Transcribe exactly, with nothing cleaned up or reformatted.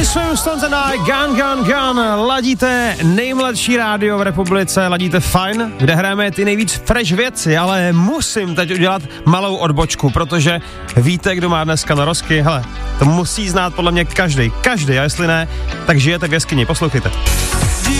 Swim Stones and I, Gun, Gun, Gun, ladíte nejmladší rádio v republice, ladíte Fine, kde hrajeme ty nejvíc fresh věci, ale musím teď udělat malou odbočku, protože víte, kdo má dneska narozky, hele, to musí znát podle mě každej, každý, a jestli ne, tak žijete v jeskyni, poslouchejte.